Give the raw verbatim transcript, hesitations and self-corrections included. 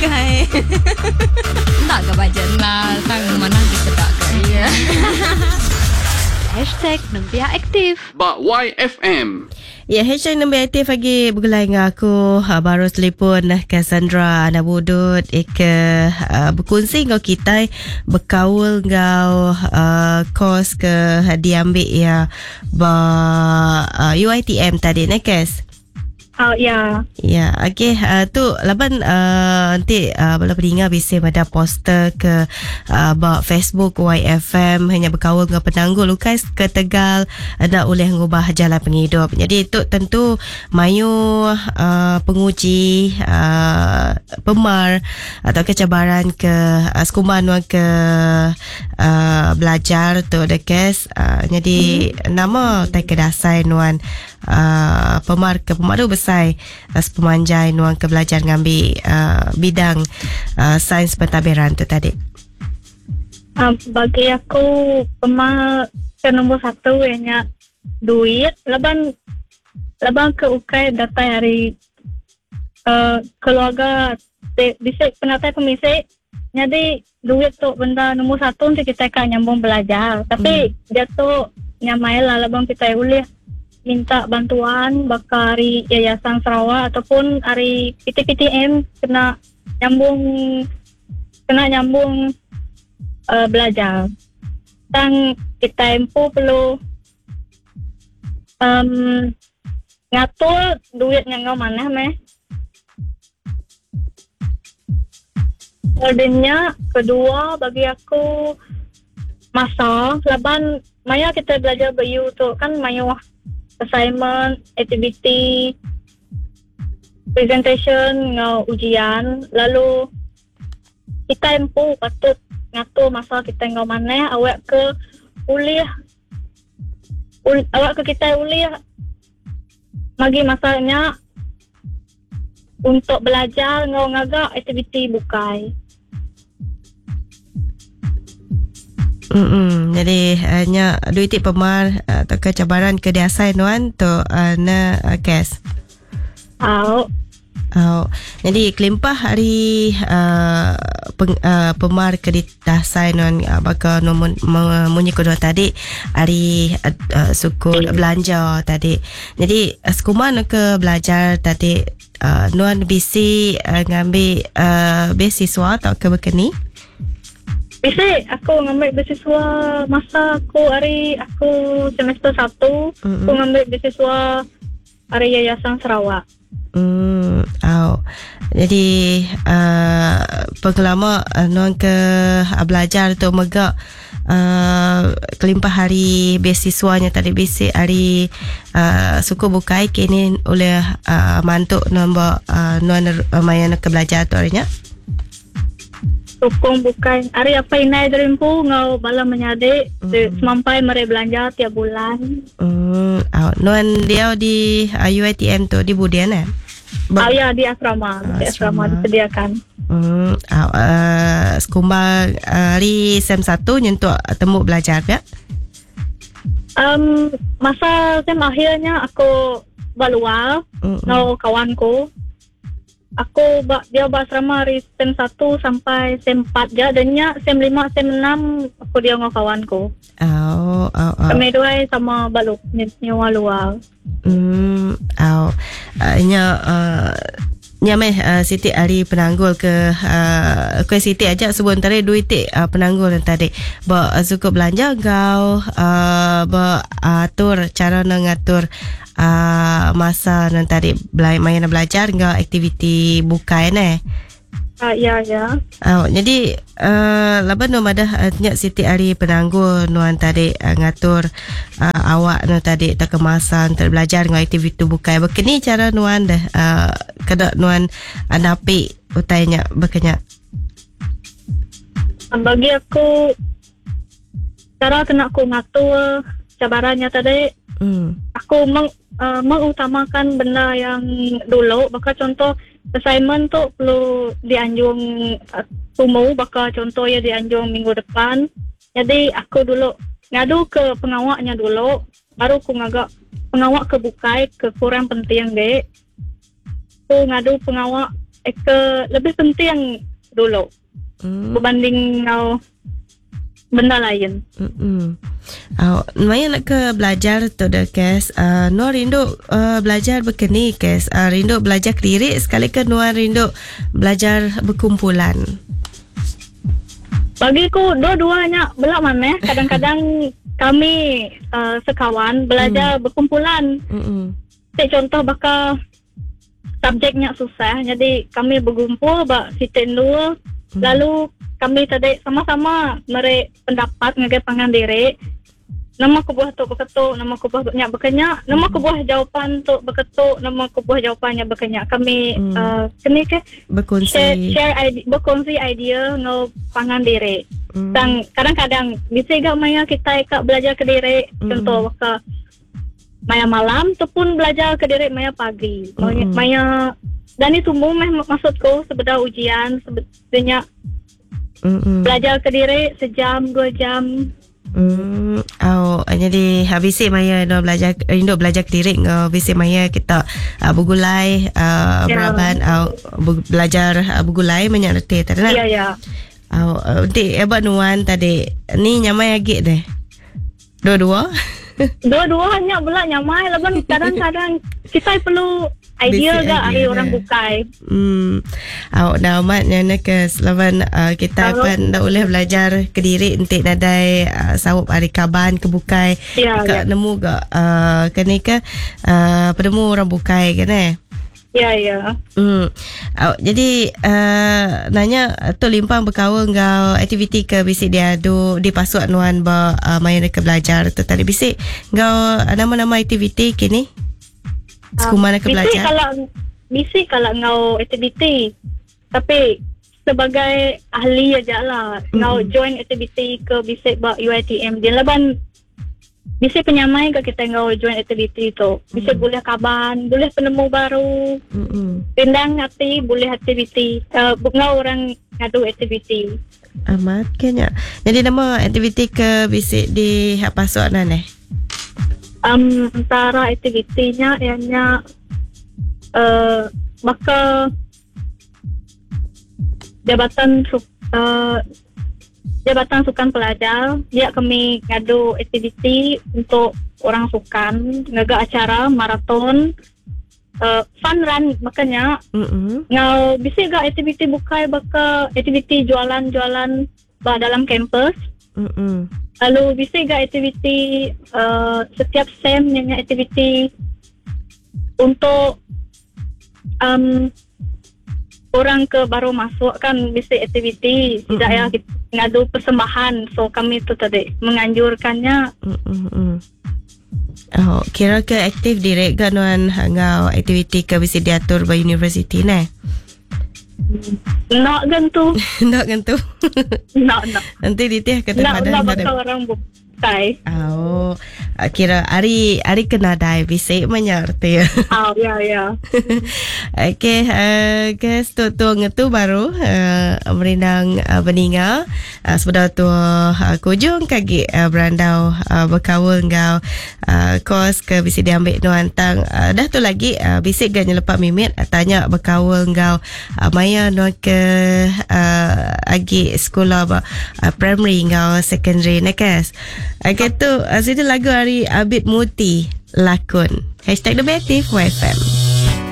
bukai. Tak ke bajet lah. Tang mana kita tak ke. Hashtag Nembia Aktif. Bak Y F M. Ya, hashtag Nembia Aktif lagi bergulai dengan aku. Uh, baru telefon uh, Cassandra anak budut Eka uh, berkongsi ngau kita berkaul ngau uh, kos ke uh, diambil ya ba uh, U I T M tadi nak Cas. Oh ya. Ya, okey. Uh, tu laban uh, nanti uh, bila pendengar bisa pada poster ke uh, bak Facebook Y F M hanya berkawan dengan penanggul Lukas ke Tegal ada oleh mengubah jalan penghidup. Jadi itu tentu mayu uh, penguji uh, pemar atau kecabaran ke uh, sekuman ke uh, belajar tu dekes. Uh, jadi hmm. nama tak kedasai nuan uh, pemar ke pemar tu besar as pemanjai nuang ke belajar ngambil uh, bidang uh, sains pentadbiran tu tadi. Um, bagi aku pemang ke nombor satu hanya duit. Laban laban ke ukai data hari uh, keluarga disik penatai pemisik. Jadi duit tu benda nombor satu untuk kita kan nyambung belajar. Tapi hmm. dia tu nyamai lah laban kita boleh minta bantuan bakal hari Yayasan Sarawak ataupun hari P T P T M kena nyambung kena nyambung uh, belajar. Dan kita empu perlu um, ngatur duit yang ngau mana meh. Ordernya kedua bagi aku masa laban maya kita belajar bayu tu kan mayu assignment, activity, presentation, ngau ujian. Lalu kita empu patut ngatur masa kita ngau mana awak ke kuliah. Ul, awak ke kita kuliah bagi masanya untuk belajar ngau ngagak aktiviti bukai. Hmm, jadi hanya uh, duit pemar uh, atau kecabaran ke diasai nuan tu uh, na uh, Cas. Oh. Oh. Jadi kelimpah hari uh, peng, uh, pemar ke diasai nuan uh, bakal nombor munyi kedua tadi hari uh, uh, suku belanja tadi. Jadi uh, sekuman ke belajar tadi uh, nuan bisi uh, ngambil uh, beasiswa atau ke bekeni? Bisa aku ngambil beasiswa masa aku hari aku semester satu. Mm-hmm. Aku ngambil beasiswa hari Yayasan Sarawak. Hmm, oh. Jadi uh, penggelama uh, non ke uh, belajar tu megak uh, kelimpah hari beasiswanya tadi bisi hari uh, suku bukai kini oleh uh, mantuk nombor uh, non uh, mayan ke belajar tu harinya. Sokong bukan hari apa inai derimpu ngau bala menyadik mm. semampai mari belanja tiap bulan. Hmm, oh, nuan dia di uh, U I T M tu di Budian eh? Ba- oh ya di asrama, uh, di asrama, asrama disediakan. Hmm, oh, uh, sekumbang uh, hari sem satu nyentuh temu belajar ya? Um, masa sem akhirnya aku balual mm-hmm. ngau kawanku. Aku bak dia bak asrama hari sem satu sampai sem empat je. Danya sem lima, sem enam aku dia dengan kawanku. Oh, oh, oh. Kami dua sama baluk nyawa luar. Hmm, oh. Uh, nya uh, nyameh uh, Siti hari penanggul ke uh, ke Siti aja sebentar duit uh, penanggul tadi. Ba uh, suka belanja kau uh, ba atur cara ngatur Uh, masa nanti tadi bela- main belajar enggak aktiviti buka eh. Ah ya ya. Oh, jadi uh, laban no madah uh, nyak Siti hari penanggul nuan tadi uh, ngatur uh, awak no tadi tak kemasan ter belajar ngau aktiviti buka. Bekini cara nuan dah uh, kada nuan uh, napi utainya bekenya. Bagi aku cara kena aku ngatur cabarannya tadi. Hmm. Aku meng, uh, mengutamakan benda yang dulu. Bakal contoh assignment tu perlu dianjung uh, tumu. Bakal contoh ya dianjung minggu depan. Jadi aku dulu ngadu ke pengawaknya dulu. Baru aku ngagak pengawak ke bukai ke kurang penting dek. Aku ngadu pengawak Eka lebih penting dulu Hmm. berbanding ngau benda lain. Hmm. Oh, Maya nak ke belajar tu dah kes. Uh, Nuan rindu uh, belajar berkeni kes. Uh, rindu belajar lirik sekali ke Nuan rindu belajar berkumpulan. Bagiku dua-duanya belak mana. Kadang-kadang kami uh, sekawan belajar hmm. berkumpulan. Hmm. Cek contoh bakal subjeknya susah, jadi kami berkumpul bak sitin dua. Hmm. Lalu kami tadi sama-sama merek pendapat ngagai pangan diri. Nama kubuah tu berketuk, nama kubuah banyak berkenyak, nama kubuah jawapan tu berketuk, nama kubuah jawapannya berkenyak. Kami hmm. uh, kini ke berkongsi share, share idea, berkongsi idea no pangan diri. Hmm. Dan kadang-kadang bisa gak maya kita ikut belajar ke diri. Hmm. Contoh ke maya malam tu pun belajar ke diri maya pagi. Maya, hmm. maya dan itu mumeh maksudku sebenarnya ujian sebenarnya hmm. belajar ke diri sejam dua jam. Hmm. Oh, jadi habis Maya no belajar rindu belajar diri ngau habis Maya kita uh, bergulai uh, ya. beraban uh, belajar uh, bergulai menyerti tadi nak. Ya ya. Oh, nanti uh, abang Nuan tadi ni nyamai lagi deh. Dua-dua. Dua-dua hanya pula nyamai laban kadang-kadang kita perlu idea gak hari orang bukai. Hmm. Awak dah amat nyana ke selawan uh, kita Kalau, akan dah boleh belajar ke diri nanti nadai uh, sawup hari kaban ke bukai. Ya, Kak ya. nemu gak uh, kini ke uh, penemu orang bukai kan eh? Ya ya. Hmm. Awak jadi uh, nanya tu limpang berkawan ngau aktiviti ke bisik dia adu di pasuak Nuan ba uh, main ke belajar tu tadi bisik ngau uh, nama-nama aktiviti kini. Sekumana ke belajar? Bisi kalau bisi kalau ngau aktiviti, tapi sebagai ahli aja lah mm-hmm. ngau join aktiviti ke bisi buat U I T M. Dia laban bisi penyamai ke kita ngau join aktiviti tu. Bisi mm-hmm. boleh kaban, boleh penemu baru, mm-hmm. pindang hati boleh aktiviti. Uh, ngau orang ngadu aktiviti. Amat kena. Jadi nama aktiviti ke bisi di hak pasuak nan eh? Um, antara aktivitinya ianya uh, maka jabatan uh, jabatan sukan pelajar dia kami ngadu aktiviti untuk orang sukan ngaga acara maraton uh, fun run makanya mm-hmm. ngau bisa ga aktiviti bukai baka aktiviti jualan-jualan bah dalam kampus. Mm-hmm. Lalu bisa juga aktiviti uh, setiap sem yang aktiviti untuk um, orang ke baru masuk kan bisa aktiviti tidak mm-hmm. ya kita ngadu persembahan, so kami tu tadi menganjurkannya. Mm-hmm. Oh, kira ke aktif direct kan Nuan ngau aktiviti ke bisa diatur by universiti nah. Nak gantu. Nak gantu. Nak nak. Nanti ditih kata nak, padan. Nak bakal orang bukai. Oh, kira hari hari kena dai bisik menyerti. Oh ya ya. Okey, uh, guys tu tu ngetu baru uh, merindang uh, beninga uh, sebenar tu uh, kujung kaki uh, berandau uh, berkawal ngau uh, kos ke bisik diambil Nuan tang uh, dah tu lagi uh, bisik gan lepak mimit uh, tanya berkawal ngau uh, Maya Nuan ke uh, agi sekolah uh, primary ngau secondary nak guys. Okey tu uh, sini lagu hari Abid Muti lakon. Hashtag The Betif Y F M.